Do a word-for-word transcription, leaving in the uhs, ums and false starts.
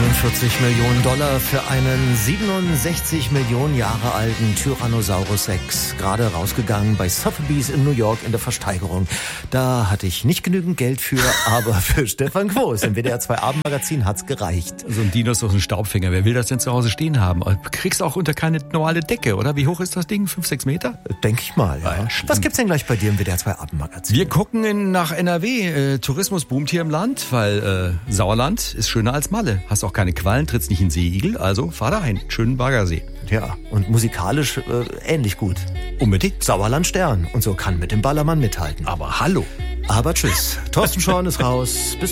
einundvierzig Millionen Dollar für einen siebenundsechzig Millionen Jahre alten Tyrannosaurus Rex. Gerade rausgegangen bei Sotheby's in New York in der Versteigerung. Da hatte ich nicht genügend Geld für, aber für Stefan Quos im W D R zwei Abendmagazin hat's gereicht. So ein Dino ist doch ein Staubfänger. Wer will das denn zu Hause stehen haben? Du kriegst auch unter keine normale Decke, oder? Wie hoch ist das Ding? Fünf, sechs Meter? Denke ich mal, ja. Ja, Was gibt's denn gleich bei dir im W D R zwei Abendmagazin? Wir gucken in, nach N R W. Äh, Tourismus boomt hier im Land, weil äh, Sauerland ist schöner als Malle. Hast auch keine Quallen, trittst nicht in Seeigel, also fahr dahin. Schönen Baggersee. Ja, und musikalisch äh, ähnlich gut. Unbedingt. Sauerland Stern und so kann mit dem Ballermann mithalten. Aber hallo. Aber tschüss. Thorsten Schorn ist raus. Bis